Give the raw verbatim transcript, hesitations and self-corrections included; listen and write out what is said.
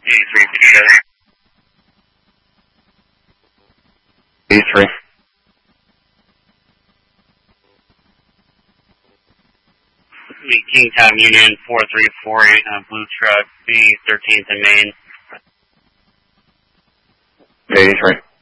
eighty-three together. eighty-three. Kingstown Union four three four eight, uh, Blue Truck, B thirteenth and Main. eighty-three.